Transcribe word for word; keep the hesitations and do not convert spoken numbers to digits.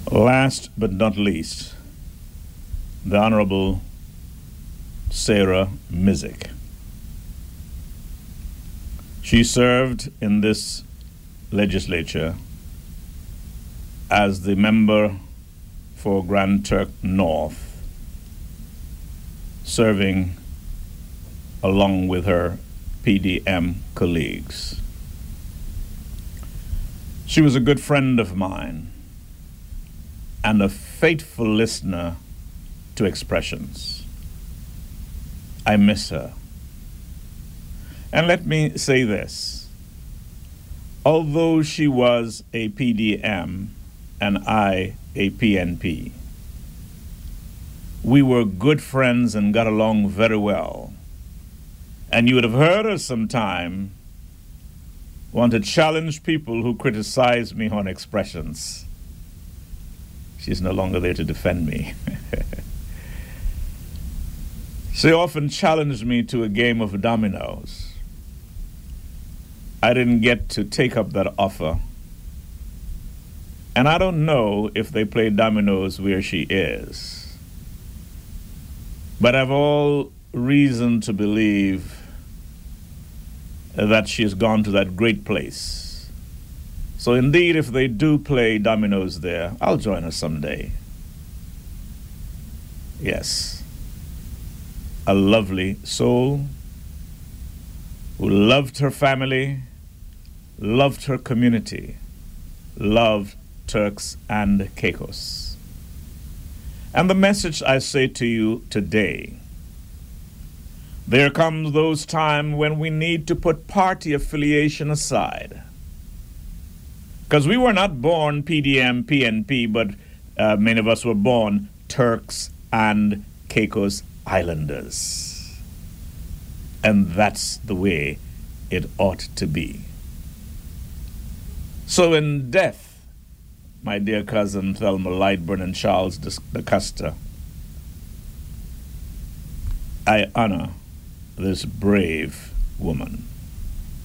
Last but not least, the Honorable Sarah Mizik. She served in this legislature as the member for Grand Turk North, serving along with her P D M colleagues. She was a good friend of mine and a faithful listener to Expressions. I miss her. And let me say this. Although she was a P D M and I a P N P, we were good friends and got along very well. And you would have heard her sometime want to challenge people who criticize me on Expressions. She's no longer there to defend me. She often challenged me to a game of dominoes. I didn't get to take up that offer. And I don't know if they play dominoes where she is. But I've all reason to believe that she has gone to that great place. So indeed, if they do play dominoes there, I'll join her someday. Yes. A lovely soul who loved her family, loved her community, loved Turks and Caicos. And the message I say to you today: there comes those times when we need to put party affiliation aside. Because we were not born P D M, P N P, but uh, many of us were born Turks and Caicos Islanders. And that's the way it ought to be. So in death, my dear cousin Thelma Lightburn and Charles DeCuster, I honor this brave woman.